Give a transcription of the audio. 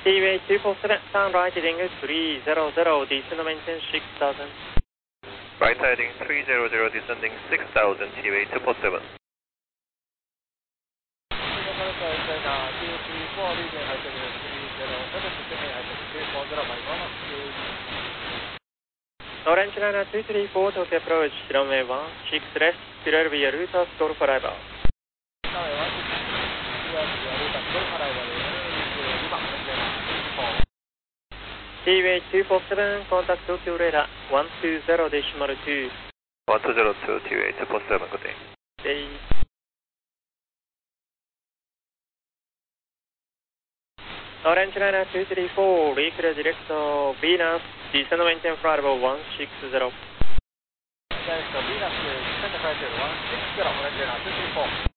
Seaway 247, turn right heading 300, descend maintain 6000. Right heading 300, descending 6000, Seaway 247. Orange liner 234 to approach, runway 16 left, clear via route Golf arrival. Seaway 247, contact Tokyo radar 120.2. 1202, Seaway 247, good day. Day. Orange liner 234, reclear direct Venus, descend maintain flight level 160. Venus, descend flight level 160, Orange liner 234.